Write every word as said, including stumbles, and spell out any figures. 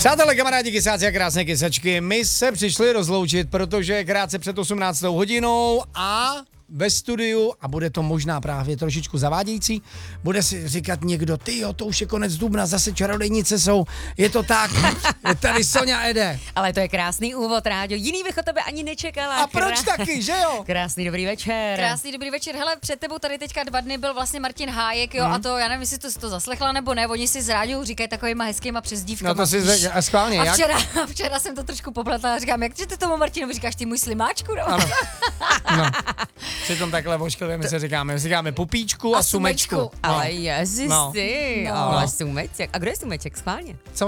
Přátelé, kamarádi, kysáci a krásné kysačky, my se přišli rozloučit, protože krátce před osmnáctou hodinou a ve studiu, a bude to možná právě trošičku zavádějící, bude si říkat někdo, ty jo, to už je konec dubna, zase čarodějnice jsou, je to tak, je tady Sonja Ede. Ale to je krásný úvod, Ráďo, jiný bych od tebe ani nečekala. A proč taky, že jo? Krásný dobrý večer. Krásný dobrý večer. Hele, před tebou tady teďka dva dny byl vlastně Martin Hájek, jo, hmm. a to, já nevím, jestli to, to zaslechla nebo ne, oni si z rádiu říkají takovýma hezkýma přezdívkama. No to si řek, a schválně, a jak? včera, a včera jsem to trošku popletla a říkám, jak ty tomu Martinovi říkáš, ty můj slimáčku, no? Ano. No. Přitom takhle vošklivě my se říkáme, my říkáme pupíčku a, A sumečku. sumečku. No. Ale ježiš No. ty, No. ale sumeček. A kdo je sumeček, schválně?